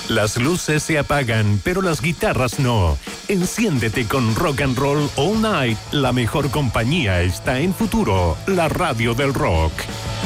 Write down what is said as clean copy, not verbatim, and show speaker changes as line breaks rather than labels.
Las luces se apagan, pero las guitarras no. Enciéndete con Rock and Roll All Night. La mejor compañía está en Futuro, la radio del rock.